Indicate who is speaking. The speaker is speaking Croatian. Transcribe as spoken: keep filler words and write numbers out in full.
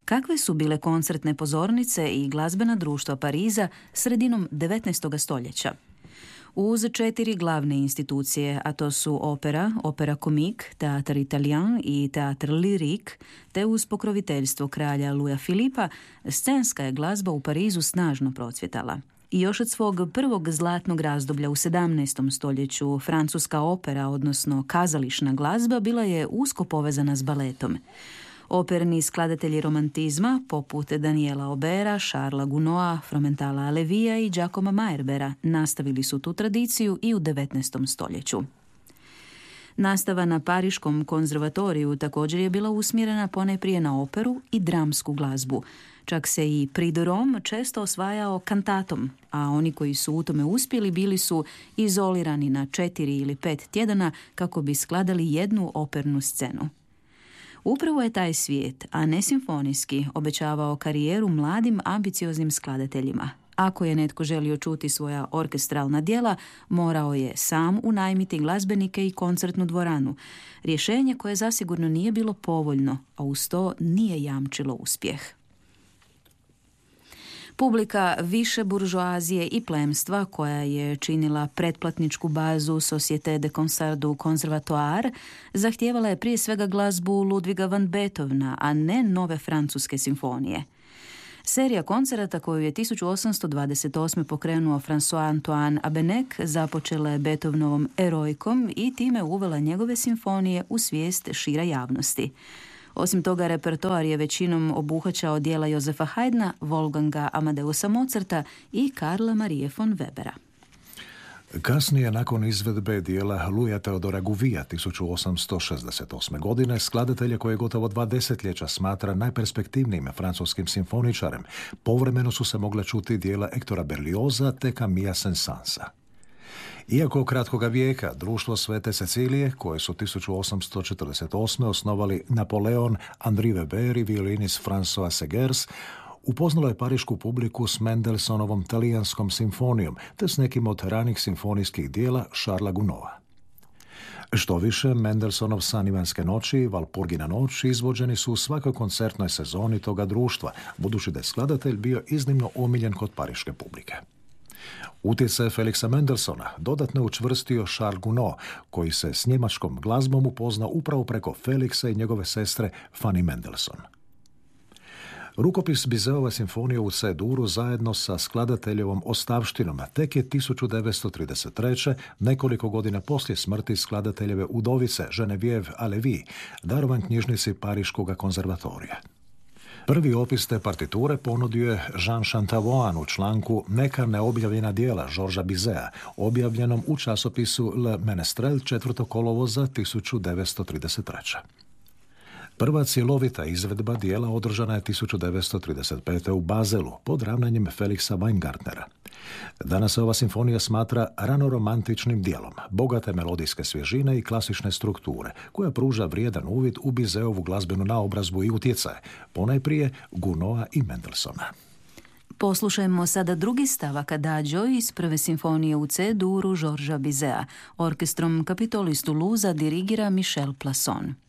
Speaker 1: Kakve su bile koncertne pozornice i glazbena društva Pariza sredinom devetnaestog stoljeća? Uz četiri glavne institucije, a to su opera, opera comique, teatr italien i teatr lyrique, te uz pokroviteljstvo kralja Luja Filipa, scenska je glazba u Parizu snažno procvjetala. I još od svog prvog zlatnog razdoblja u sedamnaestom stoljeću francuska opera, odnosno kazališna glazba, bila je usko povezana s baletom. Operni skladatelji romantizma, poput Daniela Aubera, Charlesa Gounoda, Fromentala Alevija i Giacomo Meyerbeera, nastavili su tu tradiciju i u devetnaestom stoljeću. Nastava na Pariškom konzervatoriju također je bila usmjerena ponajprije na operu i dramsku glazbu. Čak se i Prix de Rome često osvajao kantatom, a oni koji su u tome uspjeli bili su izolirani na četiri ili pet tjedana kako bi skladali jednu opernu scenu. Upravo je taj svijet, a ne simfonijski, obećavao karijeru mladim ambicioznim skladateljima. Ako je netko želio čuti svoja orkestralna djela, morao je sam unajmiti glazbenike i koncertnu dvoranu. Rješenje koje zasigurno nije bilo povoljno, a uz to nije jamčilo uspjeh. Publika više buržoazije i plemstva, koja je činila pretplatničku bazu Société de Concert du Conservatoire, zahtijevala je prije svega glazbu Ludwiga van Beethovena, a ne nove francuske simfonije. Serija koncerata koju je tisuću osamsto dvadeset osme pokrenuo François-Antoine Abenek započela je Beethovenovom Erojkom i time uvela njegove simfonije u svijest šire javnosti. Osim toga, repertoar je većinom obuhvaćao djela Josefa Haydna, Wolfganga Amadeusa Mozarta i Karla Marie von Webera.
Speaker 2: Kasnije, nakon izvedbe dijela Louisa Theodora Gouvia tisuću osamsto šezdeset osme. godine, skladatelja koje gotovo dva desetljeća smatra najperspektivnijim francuskim simfoničarem, povremeno su se mogle čuti dijela Hectora Berlioza te Camilla Saint-Saënsa. Iako kratkoga vijeka, društvo Svete Cecilije, koje su tisuću osamsto četrdeset osme. osnovali Napoleon, Henri Weber i violinist François Segers, upoznalo je parišku publiku s Mendelsonovom talijanskom simfonijom, te s nekim od ranih simfonijskih dijela Charlesa Gounoda. Što više, Mendelssohnov San Ivanske noći i Valpurgina noć izvođeni su u svakoj koncertnoj sezoni toga društva, budući da je skladatelj bio iznimno omiljen kod pariške publike. Utjecaj Felixa Mendelssohna dodatno je učvrstio Charles Gounod, koji se s njemačkom glazbom upoznao upravo preko Felixa i njegove sestre Fanny Mendelssohn. Rukopis Bizetove simfonije u C-duru zajedno sa skladateljevom ostavštinom tek je tisuću devetsto trideset treće. nekoliko godina poslije smrti skladateljeve udovice Geneviève Alevi, darovan knjižnici Pariškog konzervatorija. Prvi opis te partiture ponudio je Jean Chantavoine u članku Neka neobjavljena djela Georgesa Bizeta, objavljenom u časopisu Le Menestrel četvrtog kolovoza tisuću devetsto trideset treće. Prva cjelovita izvedba dijela održana je tisuću devetsto trideset pete. u Bazelu pod ravnanjem Felixa Weingartnera. Danas se ova simfonija smatra ranoromantičnim dijelom, bogate melodijske svježine i klasične strukture, koja pruža vrijedan uvid u Bizeovu glazbenu naobrazbu i utjecaje, ponajprije Gounoda i Mendelssohna.
Speaker 1: Poslušajmo sada drugi stavak Adagio iz prve simfonije u C-duru Georgesa Bizeta. Orkestrom Kapitolistu Luza dirigira Michel Plasson.